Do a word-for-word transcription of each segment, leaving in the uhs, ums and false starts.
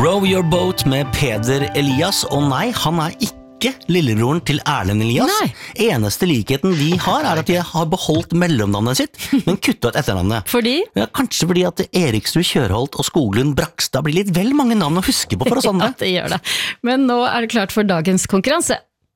Row Your Boat med Peder Elias, og nei, han er ikke lillebroren til Erlend Elias. Nei. Eneste likheten de har er at de har beholdt mellomnavnet sitt, men kuttet ut etternavnet. Fordi? Ja, kanskje fordi at Eriksrud, Kjørholt og Skoglund Brakstad blir litt vel mange navn å huske på for oss andre. Ja, det gjør det. Men nå er det klart for dagens konkurranse.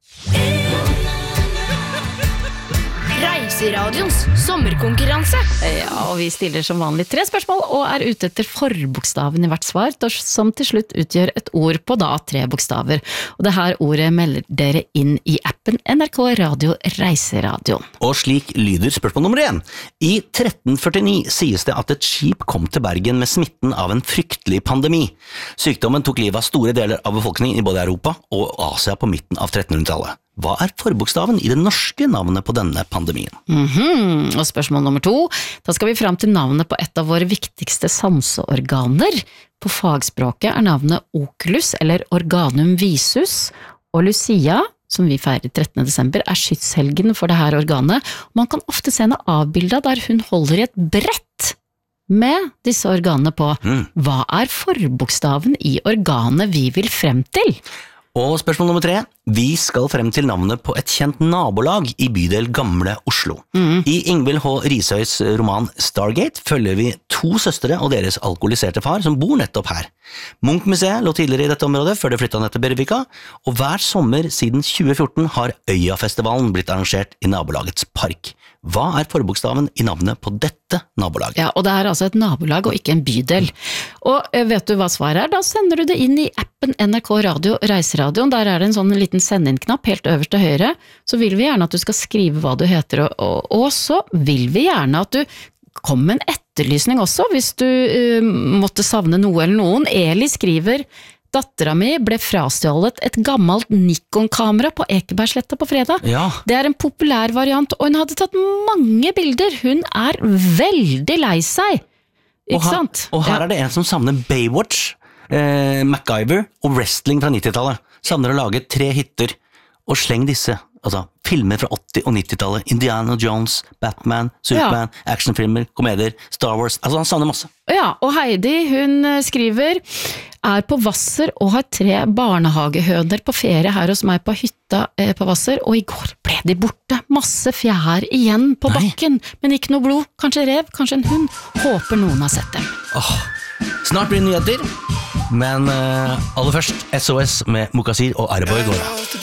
Reiseradions sommerkonkurranse. Ja, og vi stiller som vanlig tre spørsmål og er ute etter forbokstaven i hvert svar, som til slutt utgjør et ord på da tre bokstaver. Og det her ordet melder dere inn i appen N R K Radio Reiseradio. Og slik lyder spørsmål nummer én. I tretten førtini sies det at et skip kom til Bergen med smitten av en fryktelig pandemi. Sykdommen tok livet av store deler av befolkningen i både Europa og Asia på midten av trettenhundretallet. Hva er forbokstaven i det norske navnet på denne pandemien? Mhm. Og spørsmål nummer to, da skal vi fram til navnet på et av våre viktigste sanseorganer. På fagspråket er navnet oculus, eller organum visus, og Lucia, som vi feirer trettende desember, er skytshelgen for det her organet. Man kan ofte se henne avbildet der hun holder i et brett med disse organene på. Mm. Hva er forbokstaven i organet vi vil frem til? Og spørsmål nummer tre. Vi skal frem til navnet på et kjent nabolag i bydel Gamle Oslo. Mm. I Ingvild H. Rishøis roman Stargate følger vi to søstre og deres alkoholiserte far som bor nettopp her. Munch-museet lå tidligere i dette området før det flyttet ned til Bervika, og hver sommer siden tjue fjorten har Øyafestivalen blitt arrangert i nabolagets park. Hva er forbokstaven i navnet på dette nabolaget? Ja, og det er altså et nabolag og ikke en bydel. Og vet du hva svaret er? Da sender du det inn i appen N R K Radio Reiseradioen. Der er det en sånn liten send-inn-knapp helt øverst til høyre. Så vil vi gjerne at du skal skrive hva du heter, og, og, og så vil vi gjerne at du kommer med en etterlysning også, hvis du uh, måtte savne noe eller noen. Eli skriver: Datteren min ble frastjålet et gammelt Nikon-kamera på Ekebergsletta på fredag. Ja. Det er en populær variant, og hun hadde tatt mange bilder. Hun er veldig lei seg. Ikke og her, sant? Og her Ja. er det en som savner Baywatch, eh, MacGyver og wrestling fra nittitallet. Savner å lage tre hytter, og sleng disse. Altså, filmer fra åtti- og nittitallet, Indiana Jones, Batman, Superman, actionfilmer, komedier, Star Wars, altså han savner masse. Ja, og Heidi, hun skriver: er på Hvasser og har tre barnehagehøner på ferie her hos meg på hytta eh, på Hvasser, og i går ble de borte. Masse fjær igjen på Nei. bakken, men ikke noe blod. Kanskje rev, kanskje en hund. Håper noen har sett dem. Åh, snart blir det nyheter, men eh, aller først S O S med Mokasir og Arboy går av.